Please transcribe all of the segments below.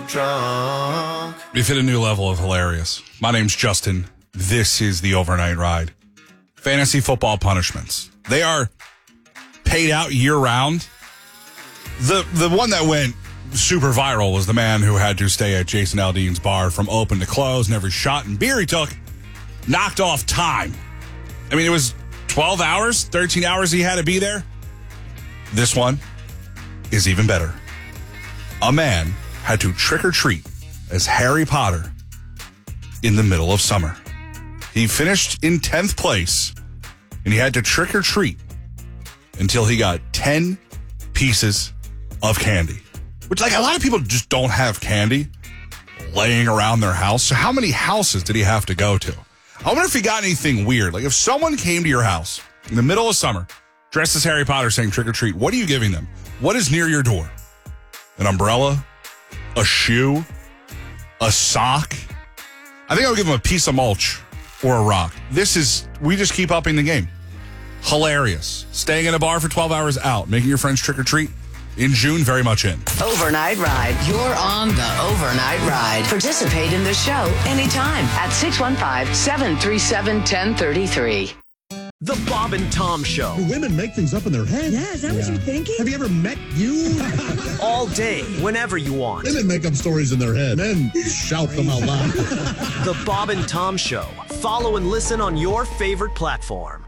drunk. We've hit a new level of hilarious. My name's Justin. This is the Overnight Ride. Fantasy football punishments. They are paid out year-round. The one that went super viral was the man who had to stay at Jason Aldean's bar from open to close, and every shot and beer he took knocked off time. I mean, it was 12 hours, 13 hours he had to be there. This one is even better. A man had to trick or treat as Harry Potter in the middle of summer. He finished in 10th place, and he had to trick or treat until he got 10 pieces of candy. Which, like, a lot of people just don't have candy laying around their house. So how many houses did he have to go to? I wonder if he got anything weird. Like, if someone came to your house in the middle of summer, dressed as Harry Potter saying trick or treat, what are you giving them? What is near your door? An umbrella? A shoe? A sock? I think I would give them a piece of mulch or a rock. We just keep upping the game. Hilarious. Staying in a bar for 12 hours out, making your friends trick or treat. In June, very much in. Overnight Ride. You're on the Overnight Ride. Participate in the show anytime at 615-737-1033. The Bob and Tom Show. Do women make things up in their head? Yeah, is that what you're thinking? Have you ever met you? All day, whenever you want. Women make up stories in their head. Men shout them out loud. The Bob and Tom Show. Follow and listen on your favorite platform.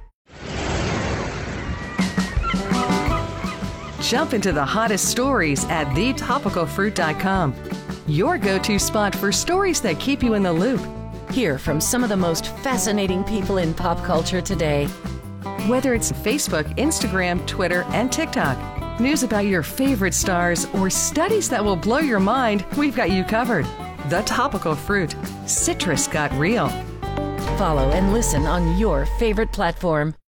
Jump into the hottest stories at thetopicalfruit.com. Your go-to spot for stories that keep you in the loop. Hear from some of the most fascinating people in pop culture today. Whether it's Facebook, Instagram, Twitter, and TikTok, news about your favorite stars, or studies that will blow your mind, we've got you covered. The Topical Fruit. Citrus got real. Follow and listen on your favorite platform.